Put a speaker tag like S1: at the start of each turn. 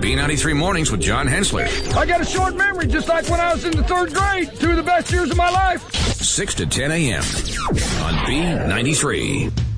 S1: B93 Mornings with John Hensler.
S2: I got a short memory, just like when I was in the 3rd grade. 2 of the best years of my life.
S1: 6 to 10 a.m. on B93.